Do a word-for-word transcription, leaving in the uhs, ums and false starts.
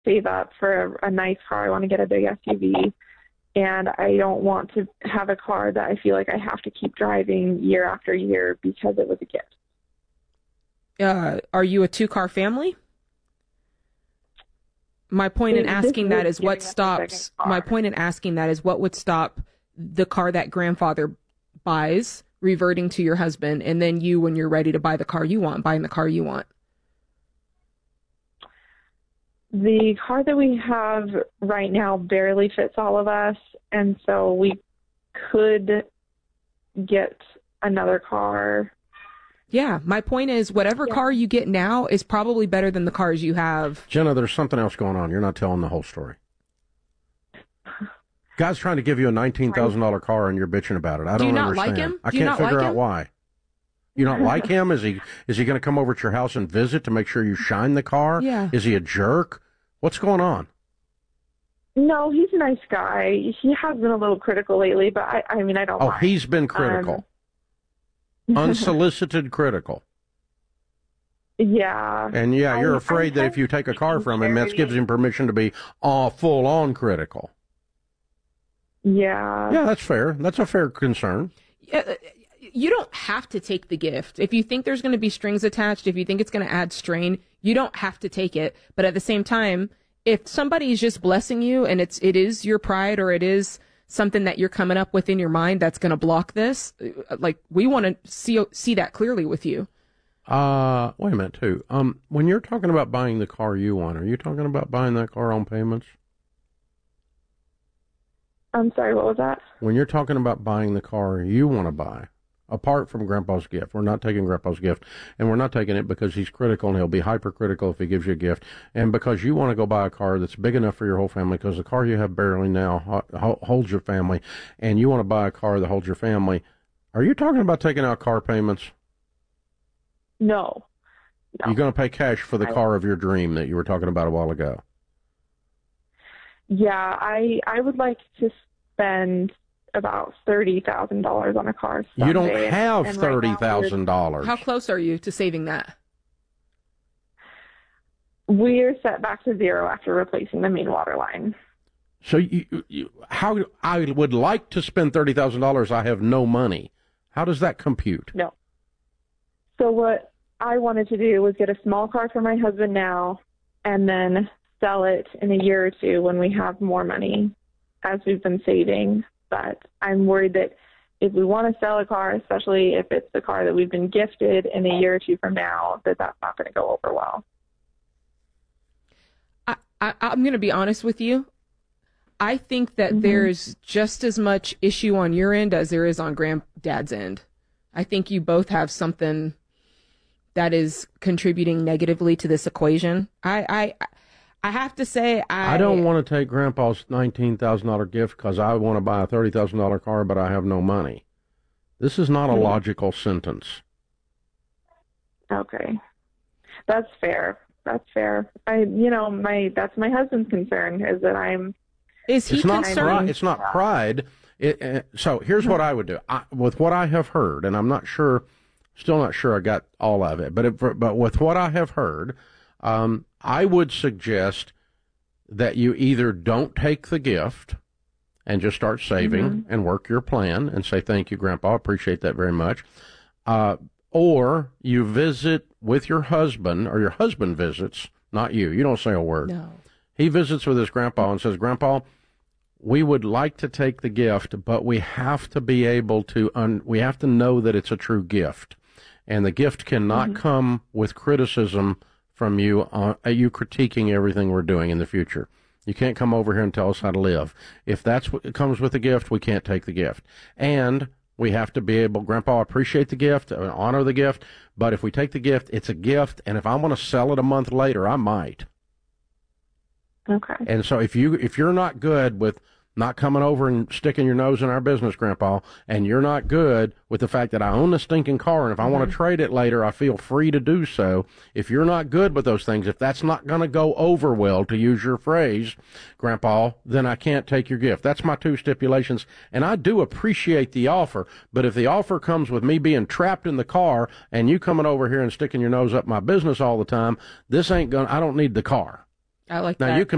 save up for a, a nice car. I want to get a big S U V. And I don't want to have a car that I feel like I have to keep driving year after year because it was a gift. Uh, are you a two-car family? My point in asking that is what stops, my point in asking that is what would stop the car that grandfather buys reverting to your husband, and then you, when you're ready to buy the car you want, buying the car you want? The car that we have right now barely fits all of us, and so we could get another car. Yeah, my point is whatever yeah. car you get now is probably better than the cars you have. Jenna, there's something else going on. You're not telling the whole story. Guy's trying to give you a nineteen thousand dollars car and you're bitching about it. I Do don't you not understand. like him? I Do you can't not figure like out him? why. You don't like him? Is he is he going to come over to your house and visit to make sure you shine the car? Yeah. Is he a jerk? What's going on? No, he's a nice guy. He has been a little critical lately, but I, I mean, I don't Oh, mind. he's been critical. Um, Unsolicited critical. Yeah. And yeah, you're I, afraid I, that if you take a car from him, that gives him permission to be all full on critical. Yeah. Yeah, that's fair. That's a fair concern. Yeah, you don't have to take the gift. If you think there's going to be strings attached, if you think it's going to add strain, you don't have to take it. But at the same time, if somebody is just blessing you and it's it is your pride or it is something that you're coming up with in your mind that's going to block this, like we want to see see that clearly with you. Uh, wait a minute, too. Um, when you're talking about buying the car you want, are you talking about buying that car on payments? I'm sorry, what was that? When you're talking about buying the car you want to buy, apart from Grandpa's gift, we're not taking Grandpa's gift, and we're not taking it because he's critical and he'll be hypercritical if he gives you a gift, and because you want to go buy a car that's big enough for your whole family, because the car you have barely now ho- holds your family, and you want to buy a car that holds your family. Are you talking about taking out car payments? No. no. You're going to pay cash for the I, car of your dream that you were talking about a while ago. Yeah, I I would like to spend about thirty thousand dollars on a car someday. You don't have and thirty thousand dollars. How close are you to saving that? We're set back to zero after replacing the main water line. So you, you, how I would like to spend thirty thousand dollars. I have no money. How does that compute? No. So what I wanted to do was get a small car for my husband now and then sell it in a year or two when we have more money, as we've been saving. But I'm worried that if we want to sell a car, especially if it's the car that we've been gifted in a year or two from now, that that's not going to go over well. I, I, I'm going to be honest with you. I think that mm-hmm. there's just as much issue on your end as there is on Granddad's end. I think you both have something that is contributing negatively to this equation. I, I, I have to say, I... I don't want to take Grandpa's nineteen thousand dollars gift because I want to buy a thirty thousand dollars car, but I have no money. This is not a mm-hmm. logical sentence. Okay. That's fair. That's fair. I, you know, my that's my husband's concern is that I'm... Is he it's not concerned? Pri- it's not pride. It, uh, so here's what I would do. I, with what I have heard, and I'm not sure, still not sure I got all of it, but it, but with what I have heard... Um, I would suggest that you either don't take the gift and just start saving mm-hmm. and work your plan and say, thank you, Grandpa, appreciate that very much. Uh, or you visit with your husband, or your husband visits, not you. You don't say a word. No. He visits with his grandpa and says, Grandpa, we would like to take the gift, but we have to be able to, un- we have to know that it's a true gift. And the gift cannot mm-hmm. come with criticism from you, uh, you critiquing everything we're doing in the future. You can't come over here and tell us how to live. If that's what comes with the gift, we can't take the gift. And we have to be able, Grandpa, appreciate the gift, honor the gift, but if we take the gift, it's a gift, and if I want to sell it a month later, I might. Okay. And so if you if you're not good with not coming over and sticking your nose in our business, Grandpa, and you're not good with the fact that I own the stinking car, and if I mm-hmm. want to trade it later, I feel free to do so. If you're not good with those things, if that's not going to go over well, to use your phrase, Grandpa, then I can't take your gift. That's my two stipulations, and I do appreciate the offer, but if the offer comes with me being trapped in the car and you coming over here and sticking your nose up my business all the time, this ain't going to, I don't need the car. I like now, that. You can